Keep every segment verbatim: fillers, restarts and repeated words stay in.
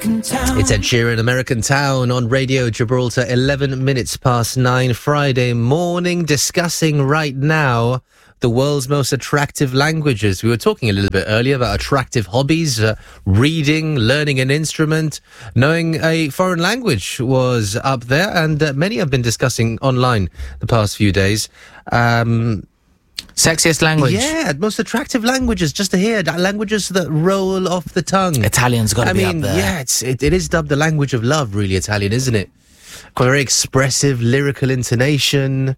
American Town. It's Ed Sheeran, American Town on Radio Gibraltar, eleven minutes past nine, Friday morning, discussing right now the world's most attractive languages. We were talking a little bit earlier about attractive hobbies, uh, reading, learning an instrument, knowing a foreign language was up there, and uh, many have been discussing online the past few days. Um... Sexiest language? Yeah, most attractive languages, just to hear, languages that roll off the tongue. Italian's got to I be mean, up there. yeah, it's, it, it is dubbed the language of love, really, Italian, isn't it? Quite very expressive, lyrical intonation.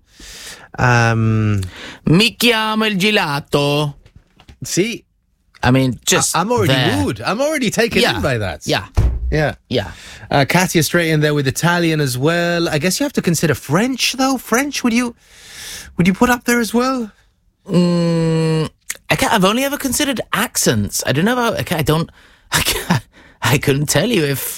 Um, Mi chiamo il gelato. see? I mean, just I, I'm already there. wooed. I'm already taken Yeah. in by that. Yeah. Yeah. Yeah. Uh, Katia straight in there with Italian as well. I guess you have to consider French, though. French, would you, would you put up there as well? Mm, I can't, I've only ever considered accents. I don't know about. I, can't, I don't. I, can't, I couldn't tell you if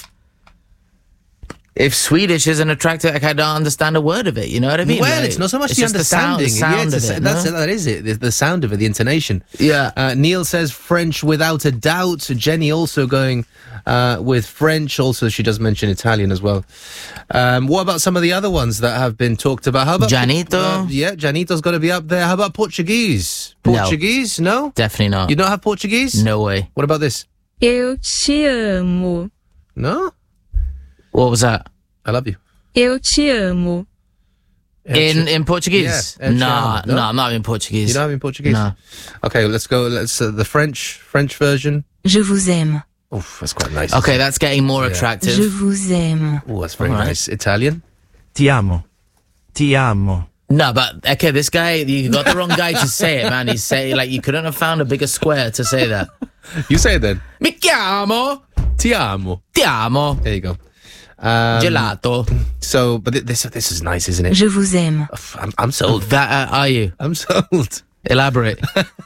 if Swedish is an attractive. Like, I don't understand a word of it. You know what I mean? Well, Like, it's not so much it's the just the sound, understanding. the sound yeah, it's of a, it. that's, no? that is it. The, the sound of it, the intonation. Yeah. Uh, Neil says French without a doubt. Jenny also going uh, with French. Also, she does mention Italian as well. Um, what about some of the other ones that have been talked about? How about Janito? Uh, yeah, Janito's got to be up there. How about Portuguese? No. Portuguese? No? Definitely not. You don't have Portuguese? No way. What about this? Eu te amo. No? What was that? I love you. Eu te amo. In in Portuguese? Yeah, El nah, Chiamo. no, No? I'm not in Portuguese. You don't have in Portuguese? No. Okay, let's go. Let's uh, the French French version. Je vous aime. Oof, that's quite nice. Okay, that's getting more Yeah. attractive. Je vous aime. Oh, that's very All right. nice. Italian. Ti amo. Ti amo. No, but okay, this guy, you got the wrong guy to say it, man. He's saying, like, you couldn't have found a bigger square to say that. You say it then. Mi chiamo, Ti amo. ti amo, There you go. Um, gelato. So, but thi- this this is nice, isn't it? Je vous aime. Uff, I'm, I'm sold. That uh, are you? I'm sold. Elaborate.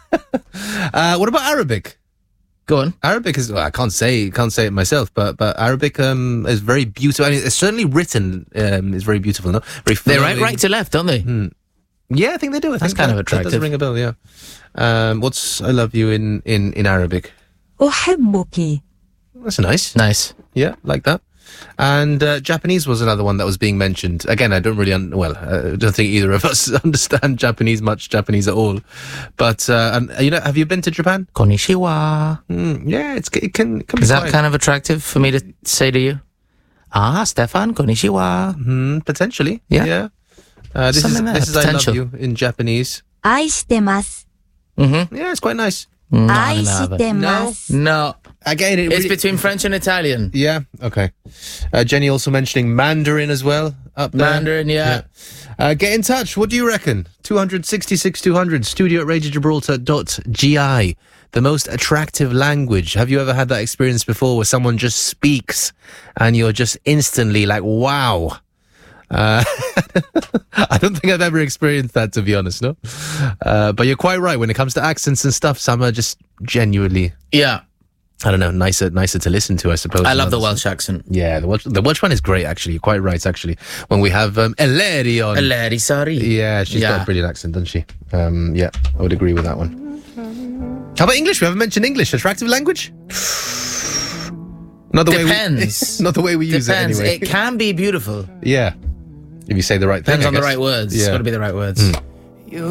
Uh, what about Arabic? Go on. Arabic is, well, I can't say can't say it myself, but but Arabic um, is very beautiful. I mean, it's certainly written um, is very beautiful. No, very They write flowing. right to left, don't they? Yeah, I think they do. I That's think kind that, of that does attractive. ring a bell. Yeah. Um, what's I love you in in in Arabic? أحبك. That's nice. Nice. Yeah, like that. And uh, Japanese was another one that was being mentioned. Again, I don't really, un- well, uh, I don't think either of us understand Japanese, much Japanese at all. But, uh, and, you know, have you been to Japan? Konnichiwa. Mm, yeah, it's, it can, it can be Is that quite- kind of attractive for me to say to you? Ah, Stefan, konnichiwa. Mm, potentially. Yeah. Yeah. Uh, this Something is, there, this is I love potential. you in Japanese. 愛してます。 Mm-hmm. Yeah, it's quite nice. No, 愛 no, し but- てます no. Again, it It's really- between French and Italian. Yeah, okay. Uh, Jenny also mentioning Mandarin as well up there. Mandarin, yeah. Uh, get in touch. What do you reckon? two sixty-six two hundred, studio at radio gibraltar dot g i. The most attractive language. Have you ever had that experience before where someone just speaks and you're just instantly like, wow. Uh, I don't think I've ever experienced that, to be honest, no? Uh, but you're quite right. When it comes to accents and stuff, some are just genuinely, Yeah. I don't know, nicer nicer to listen to, I suppose. I than love the others. Welsh accent. Yeah, the Welsh, the Welsh one is great, actually. You're quite right, actually. When we have um, Eleri on. Eleri, sorry. Yeah, she's got Yeah. a brilliant accent, doesn't she? Um, yeah, I would agree with that one. How about English? We haven't mentioned English. Attractive language? Not the Depends. way we, not the way we use Depends. it anyway. It can be beautiful. Yeah, if you say the right Depends thing. I on the guess. right words. It's Yeah. got to be the right words.